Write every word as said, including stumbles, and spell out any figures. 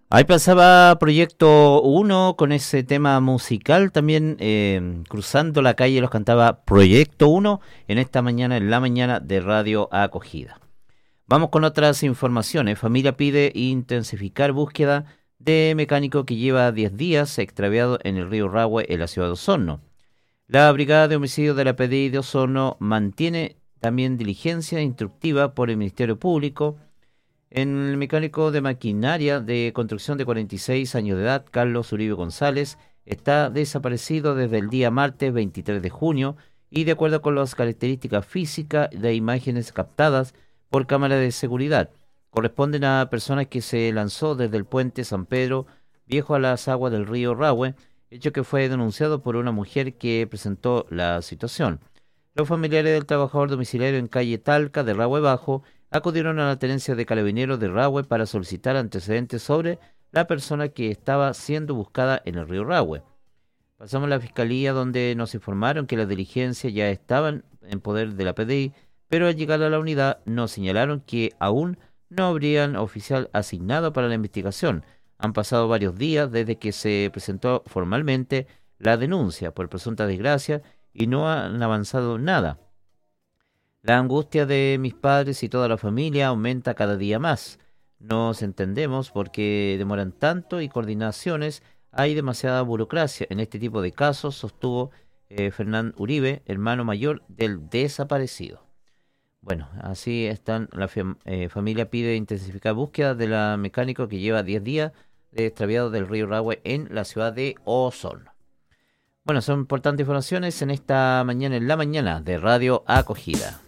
Ahí pasaba Proyecto Uno con ese tema musical, también eh, Cruzando la calle los cantaba Proyecto Uno en esta mañana, en la mañana de Radio Acogida. Vamos con otras informaciones. Familia pide intensificar búsqueda de mecánico que lleva diez días extraviado en el río Rahue en la ciudad de Osorno. La Brigada de Homicidios de la P D I de Osorno mantiene también diligencia instructiva por el Ministerio Público en el mecánico de maquinaria de construcción de cuarenta y seis años de edad, Carlos Uribe González, está desaparecido desde el día martes veintitrés de junio y de acuerdo con las características físicas de imágenes captadas por cámara de seguridad, corresponden a personas que se lanzó desde el puente San Pedro Viejo a las aguas del río Rahue, hecho que fue denunciado por una mujer que presentó la situación. Los familiares del trabajador domiciliario en calle Talca de Rahue Bajo acudieron a la tenencia de carabineros de Rahue para solicitar antecedentes sobre la persona que estaba siendo buscada en el río Rahue. Pasamos a la fiscalía donde nos informaron que las diligencias ya estaban en poder de la P D I, pero al llegar a la unidad nos señalaron que aún no habrían oficial asignado para la investigación. Han pasado varios días desde que se presentó formalmente la denuncia por presunta desgracia y no han avanzado nada. La angustia de mis padres y toda la familia aumenta cada día más. Nos entendemos por qué demoran tanto y coordinaciones. Hay demasiada burocracia en este tipo de casos, sostuvo eh, Fernán Uribe, hermano mayor del desaparecido. Bueno, así están. La fam- eh, familia pide intensificar búsqueda de la mecánico que lleva diez días de extraviado del río Rahue en la ciudad de Osorno. Bueno, son importantes informaciones en esta mañana, en la mañana de Radio Acogida.